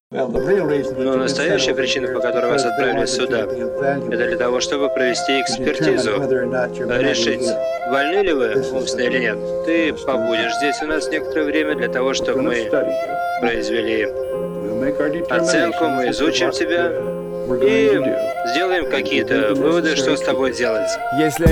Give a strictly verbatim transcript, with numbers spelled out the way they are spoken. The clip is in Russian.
Но настоящая причина, по которой вас отправили сюда, это для того, чтобы провести экспертизу, решить, больны ли вы умственно или нет. Ты побудешь здесь у нас некоторое время для того, чтобы мы произвели оценку, мы изучим тебя и сделаем какие-то выводы, что с тобой делать. Если